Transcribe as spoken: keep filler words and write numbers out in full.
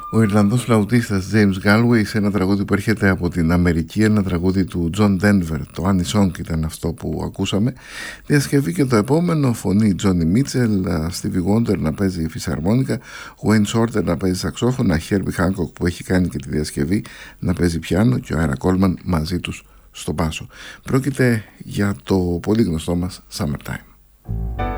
Ο Ιρλανδός φλαουτίστας James Galway σε ένα τραγούδι που έρχεται από την Αμερική, ένα τραγούδι του John Denver, το Annie Song ήταν αυτό που ακούσαμε, διασκευή και το επόμενο, φωνή Johnny Mitchell, Stevie Wonder να παίζει φυσαρμόνικα, Wayne Shorter να παίζει σαξόφωνα, Herbie Hancock που έχει κάνει και τη διασκευή να παίζει πιάνο και ο Ira Coleman μαζί τους στο μπάσο. Πρόκειται για το πολύ γνωστό μας Summertime.